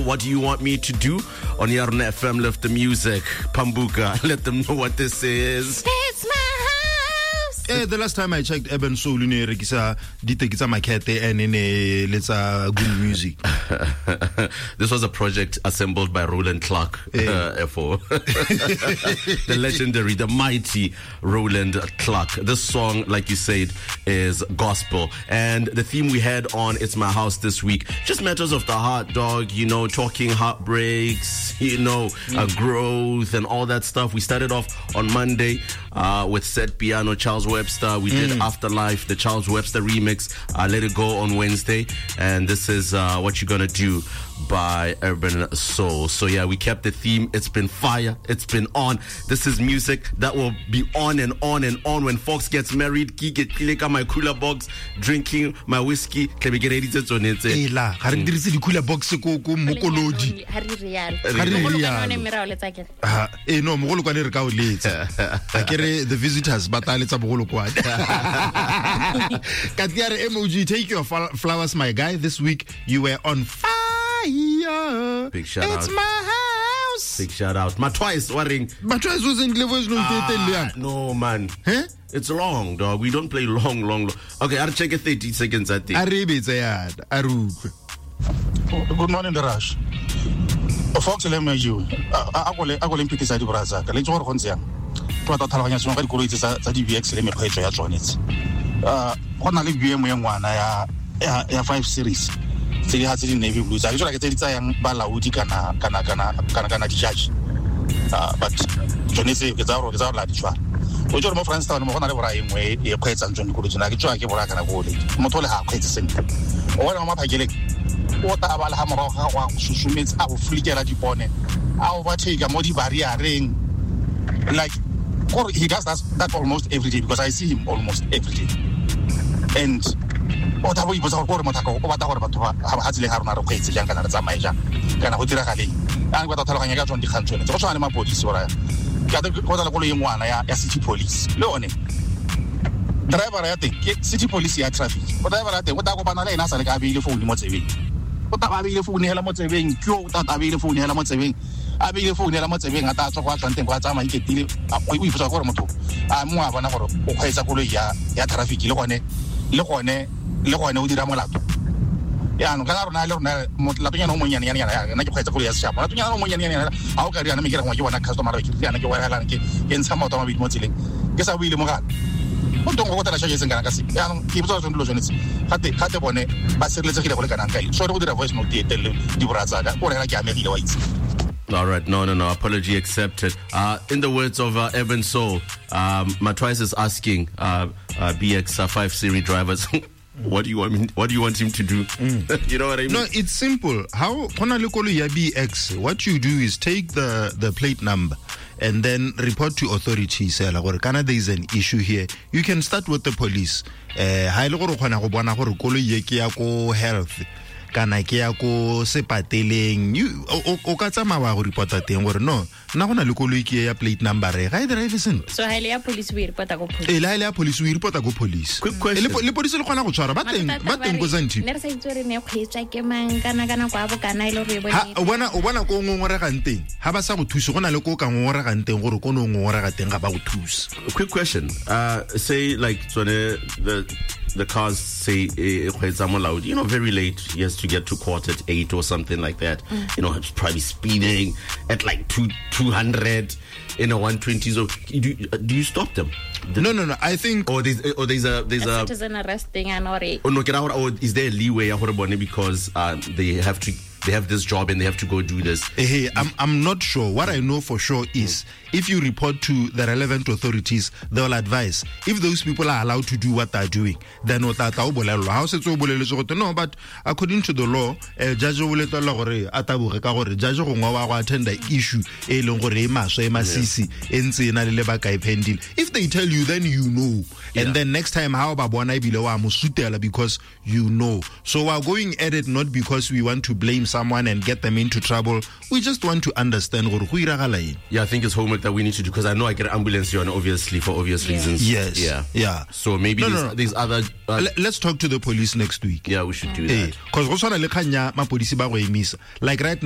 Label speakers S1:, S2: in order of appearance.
S1: what do you want me to do? On Yarna FM, lift the music. Pambuka, let them know what this is.
S2: It's my house.
S3: The last time I checked, Eben Soul rekisa ditekisa makete and let's good music.
S1: This was a project assembled by Roland Clark for the legendary, the mighty Roland Clark. This song, like you said, is gospel, and the theme we had on It's My House this week, just matters of the heart, dog. You know, talking heartbreaks, you know, growth and all that stuff. We started off on Monday with Set Piano, Charles Webster. We did Afterlife, the Charles Webster remix. Let It Go on Wednesday, and this is What You Gonna Do by Urban Soul. So yeah, we kept the theme. It's been fire. It's been on. This is music that will be on and on and on. When Fox gets married, click on my cooler box, drinking my whiskey. Can we get ready to turn it?
S3: The cooler box ko mokolodi. No, mogolo kwa re ka o letsa. Akere the visitors batale tsa bogolo kwa. Katiare emoji, take your flowers, my guy. This week you were on fire.
S1: Big shout out.
S3: It's my house.
S1: Big shout out. My twice worrying.
S3: My twice wasn't
S1: no man.
S3: Huh?
S1: It's long, dog. We don't play long. Okay, I'll check it 30 seconds at the.
S4: Good morning, Darash. Fox le meju. Agole mpitisa di braza. Ka le tsoro go ntse yang. Twa ta tlhaloganya tsong ka dikoloi tsa DBX le mekgwetso ya tsonetse. Go na le BM ya ngwana ya 5 series. Tse di hatse di navy blues. A ke tse di tsayang balaodi kana di judge. But tsonetse ke tsa la di tshwa. O tsore mo France Town mo gona le bora engwe e kgwetsa ntse dikoloi tsena ke tswa ke bora kana go le. Motho le ha kgwetse sentle. O bona mo phakele o ta ba le ha moro ga go susumetse a go flikela dipone a overtake mo di barriereng, like he does that almost every day because I see him almost every day. And o ta bo ipotsa gore motho o batla gore batho ha tsile ga rona re kgwetse jang kana re tsamae jang kana go dira galeng a go ta tlhaloganya ka tsone di kgantsone go tshwana le mapodisi ora ka go tla go le ngwana ya city police le one driver ya teng ke city police ya traffic o driver ya teng o ta go bana le ena sa le ka beile phone mo tsebeng o ta ba beile phone hela mo tsebeng ke o ta beile phone hela mo tsebeng a beile phone hela mo tsebeng a ta tswa go a tswang teng go a tsama iketile o ipotsa gore motho a mo a bona gore o kgweetsa koloi ya traffic le gone o dira molato ya no kana rona le rona motlato nyana o monyane yana ke kgweetsa koloi ya seshapa motlato nyana o monyane yana a o ka riana me ke re ngwa ke bona customer ke riana ke wa hala ke ntsha moto mabedi mo tseleng ke sa buile mo gana o tongo go tla tshage sengana ka se ya no ke botsa tsone lo tsone gate bone ba sireletsegile go le kana nkai so re go dira voice note etelle di bratsa ka go rela ke amegile wa itse.
S1: All right, no, apology accepted. In the words of Urban Soul, Matwise is asking BX 5 Series drivers, what do you want him to do? You know what I mean?
S3: No, it's simple. How BX, what you do is take the plate number and then report to authorities. Like, Canada is an issue here. You can start with the police. Health. Kana ke ya ko sepateleng o ka tsamaya go reporta teng gore no nna gona le koloi ke ya plate number ga e drive sentle
S2: so ha ile ya police we reporta go police
S3: la ile ya police we reporta go police
S1: quick question
S3: le police le gona go tshwara ba teng go zanti
S2: ne re sa itsore ne kgwetsa ke mang kana kwa bo kana ile re
S3: bone o bona ko ngongore ga nteng ha ba sa go thusa gona le ko ka ngongore ga nteng gore ko ngongore ga teng ga ba go thusa.
S1: Quick question, say like the cars say you know, very late, he has to get to court at 8 or something like that. You know, probably speeding at like 200 in a 120. So do you stop them?
S3: No. I think
S1: there's a
S2: citizen arresting and or
S1: is there a leeway because they have this job and they have to go do this?
S3: Hey, I'm not sure. What I know for sure is if you report to the relevant authorities, they'll advise. If those people are allowed to do what they're doing, then no, but according to the law, judge will judge attend the issue. If they tell you, then you know. And then next time, how about because you know. So we're going at it not because we want to blame someone and get them into trouble. We just want to understand.
S1: Yeah, I think it's homework that we need to do because I know I get an ambulance here, and obviously for obvious reasons.
S3: Yes. Yeah.
S1: So maybe there's other.
S3: Let's talk to the police next week.
S1: Yeah, we should do that.
S3: Because like right